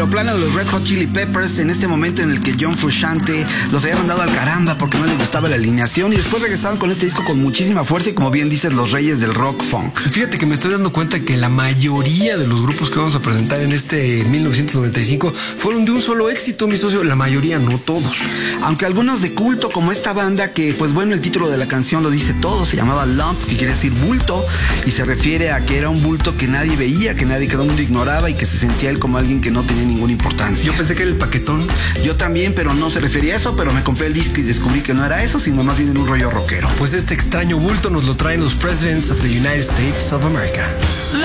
aeroplano de los Red Hot Chili Peppers, en este momento en el que John Frusciante los había mandado al caramba porque no les gustaba la alineación, y después regresaron con este disco con muchísima fuerza y, como bien dices, los reyes del rock funk. Fíjate que me estoy dando cuenta que la mayoría de los grupos que vamos a presentar en este 1995 fueron de un solo éxito, mi socio. La mayoría, no todos. Aunque algunos de culto, como esta banda que, pues bueno, el título de la canción lo dice todo, se llamaba Lump, que quiere decir bulto, y se refiere a que era un bulto que nadie veía, que todo el mundo ignoraba y que se sentía él como alguien que no tenía ninguna importancia. Yo pensé que era el paquetón. Yo también, pero no se refería a eso, pero me compré el disco y descubrí que no era eso, sino más bien en un rollo rockero. Pues este extraño bulto nos lo traen los Presidents of the United States of America.